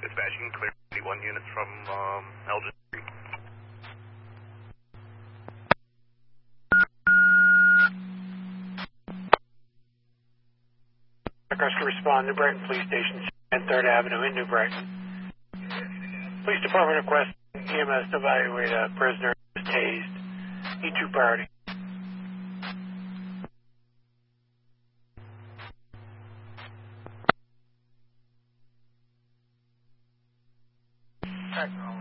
dispatching, clear 81 units from Elgin Street. Rescue respond, New Brighton Police Station, 3rd Avenue in New Brighton. Police Department request EMS to evaluate a prisoner who was tased. E2 priority. Techno.